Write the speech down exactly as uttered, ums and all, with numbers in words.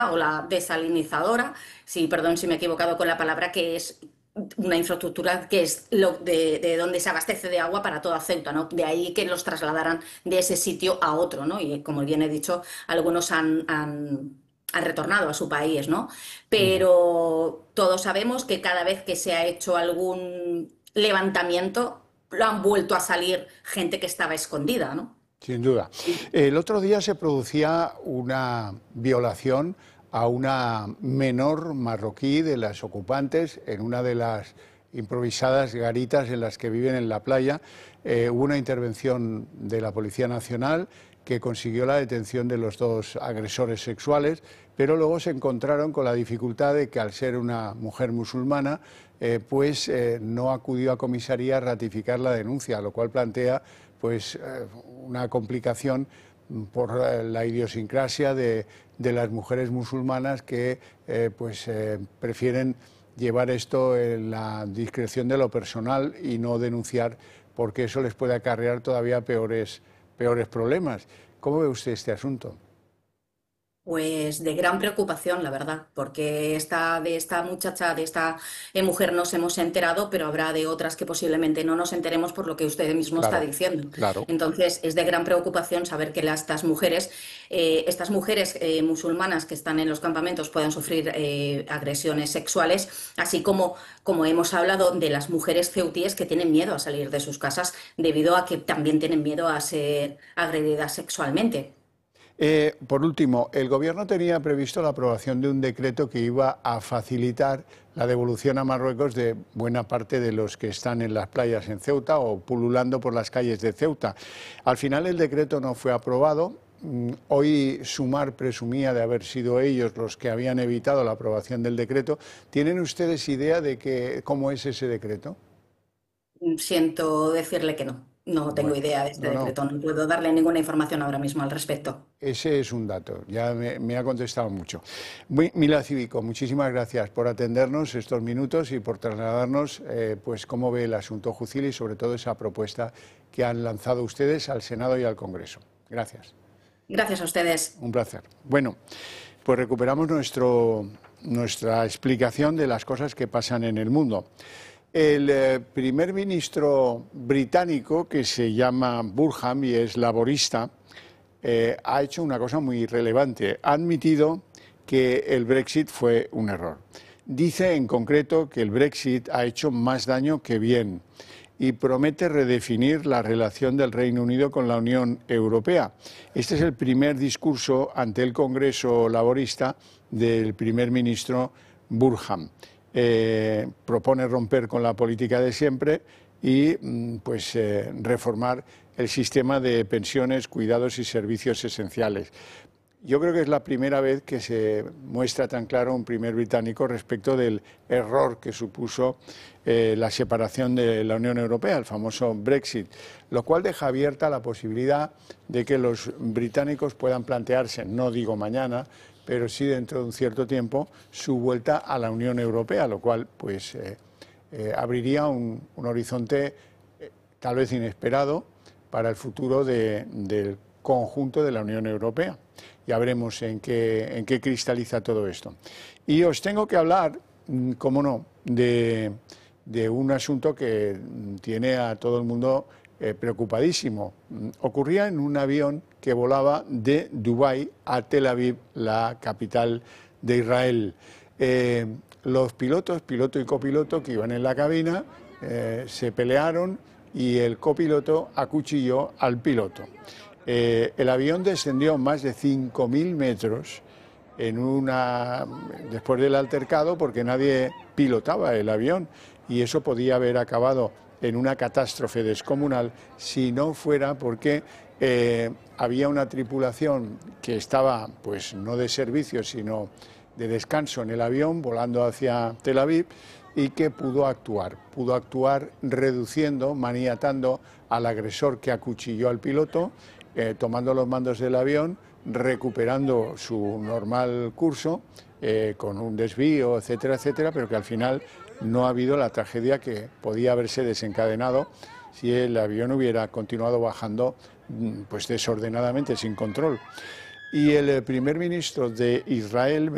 o la desalinizadora, sí, perdón si me he equivocado con la palabra, que es una infraestructura que es lo de, de donde se abastece de agua para toda Ceuta, ¿no? De ahí que los trasladaran de ese sitio a otro, ¿no? Y como bien he dicho, algunos han, han, han retornado a su país, ¿no? Ujú. Pero todos sabemos que cada vez que se ha hecho algún levantamiento, lo han vuelto a salir gente que estaba escondida, ¿no? Sin duda. El otro día se producía una violación a una menor marroquí de las ocupantes en una de las improvisadas garitas en las que viven en la playa. Eh, hubo una intervención de la Policía Nacional que consiguió la detención de los dos agresores sexuales, pero luego se encontraron con la dificultad de que al ser una mujer musulmana, eh, pues eh, no acudió a comisaría a ratificar la denuncia, lo cual plantea pues eh, una complicación por eh, la idiosincrasia de, de las mujeres musulmanas que eh, pues eh, prefieren llevar esto en la discreción de lo personal y no denunciar, porque eso les puede acarrear todavía peores, peores problemas. ¿Cómo ve usted este asunto? Pues de gran preocupación, la verdad, porque esta, de esta muchacha, de esta eh, mujer nos hemos enterado, pero habrá de otras que posiblemente no nos enteremos por lo que usted mismo está Claro, diciendo. claro. Entonces, es de gran preocupación saber que las, estas mujeres, eh, estas mujeres eh, musulmanas que están en los campamentos puedan sufrir eh, agresiones sexuales, así como, como hemos hablado de las mujeres ceutíes que tienen miedo a salir de sus casas debido a que también tienen miedo a ser agredidas sexualmente. Eh, por último, el Gobierno tenía previsto la aprobación de un decreto que iba a facilitar la devolución a Marruecos de buena parte de los que están en las playas en Ceuta o pululando por las calles de Ceuta. Al final el decreto no fue aprobado. Mm, Hoy Sumar presumía de haber sido ellos los que habían evitado la aprobación del decreto. ¿Tienen ustedes idea de que, cómo es ese decreto? Siento decirle que no. No tengo Bueno, idea de este no, no. decreto. No puedo darle ninguna información ahora mismo al respecto. Ese es un dato, ya me, me ha contestado mucho. Muy, Mila Cívico, muchísimas gracias por atendernos estos minutos y por trasladarnos eh, pues cómo ve el asunto Jucil y sobre todo esa propuesta que han lanzado ustedes al Senado y al Congreso. Gracias. Gracias a ustedes. Un placer. Bueno, pues recuperamos nuestro, nuestra explicación de las cosas que pasan en el mundo. El eh, primer ministro británico, que se llama Burham y es laborista, eh, ha hecho una cosa muy relevante. Ha admitido que el Brexit fue un error. Dice en concreto que el Brexit ha hecho más daño que bien y promete redefinir la relación del Reino Unido con la Unión Europea. Este es el primer discurso ante el Congreso laborista del primer ministro Burham. Eh, propone romper con la política de siempre y pues eh, reformar el sistema de pensiones, cuidados y servicios esenciales. Yo creo que es la primera vez que se muestra tan claro un primer británico respecto del error que supuso eh, la separación de la Unión Europea, el famoso Brexit, lo cual deja abierta la posibilidad de que los británicos puedan plantearse, no digo mañana, pero sí dentro de un cierto tiempo, su vuelta a la Unión Europea, lo cual pues eh, eh, abriría un, un horizonte eh, tal vez inesperado para el futuro de, del conjunto de la Unión Europea. Ya veremos en qué, en qué cristaliza todo esto. Y os tengo que hablar, cómo no, de, de un asunto que tiene a todo el mundo eh, preocupadísimo. Ocurría en un avión que volaba de Dubái a Tel Aviv, la capital de Israel. Eh, los pilotos, piloto y copiloto que iban en la cabina, eh, se pelearon y el copiloto acuchilló al piloto. Eh, el avión descendió más de cinco mil metros en una, después del altercado porque nadie pilotaba el avión y eso podía haber acabado en una catástrofe descomunal si no fuera porque eh, había una tripulación que estaba pues no de servicio sino de descanso en el avión volando hacia Tel Aviv y que pudo actuar, pudo actuar reduciendo, maniatando al agresor que acuchilló al piloto, eh, tomando los mandos del avión, recuperando su normal curso, eh, con un desvío, etcétera, etcétera, pero que al final no ha habido la tragedia que podía haberse desencadenado si el avión hubiera continuado bajando pues desordenadamente, sin control. Y el primer ministro de Israel